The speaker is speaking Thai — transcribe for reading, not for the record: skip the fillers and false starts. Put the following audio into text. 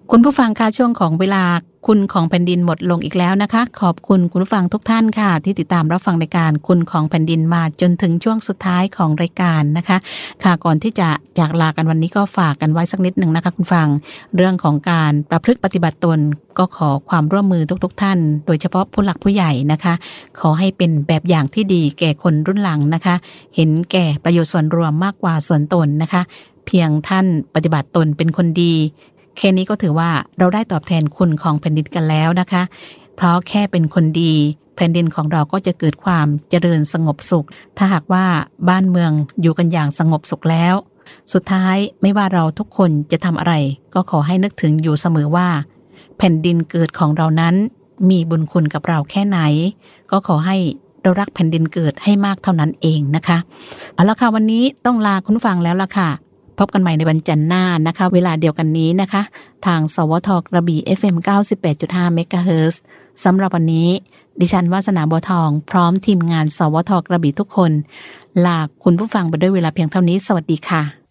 คุณผู้ฟังคะช่วงของเวลาคุณของแผ่นดินหมดลงอีกแล้วนะคะขอบคุณคุณผู้ฟังทุกท่านค่ะที่ติดตามรับฟังรายการคุณของแผ่นดินมาจนถึงช่วงสุดท้ายของรายการนะคะค่ะก่อนที่จะจากลากันวันนี้ก็ฝากกันไว้สักนิดหนึ่งนะคะคุณฟังเรื่องของการประพฤติปฏิบัติตนก็ขอความร่วมมือทุกท่านโดยเฉพาะผู้หลักผู้ใหญ่นะคะขอให้เป็นแบบอย่างที่ดีแก่คนรุ่นหลังนะคะเห็นแก่ประโยชน์ส่วนรวมมากกว่าส่วนตนนะคะเพียงท่านปฏิบัติตนเป็นคนดีแค่นี้ก็ถือว่าเราได้ตอบแทนคุณของแผ่นดินกันแล้วนะคะเพราะแค่เป็นคนดีแผ่นดินของเราก็จะเกิดความเจริญสงบสุขถ้าหากว่าบ้านเมืองอยู่กันอย่างสงบสุขแล้วสุดท้ายไม่ว่าเราทุกคนจะทำอะไรก็ขอให้นึกถึงอยู่เสมอว่าแผ่นดินเกิดของเรานั้นมีบุญคุณกับเราแค่ไหนก็ขอให้เรารักแผ่นดินเกิดให้มากเท่านั้นเองนะคะเอาละค่ะวันนี้ต้องลาคุณผู้ฟังแล้วล่ะค่ะพบกันใหม่ในวันจันทร์หน้านะคะเวลาเดียวกันนี้นะคะทางสวทกระบี่ FM 98.5 เมกะเฮิรตซ์สำหรับวันนี้ดิฉันวาสนาบัวทองพร้อมทีมงานสวทกระบี่ทุกคนลาคุณผู้ฟังไปด้วยเวลาเพียงเท่านี้สวัสดีค่ะ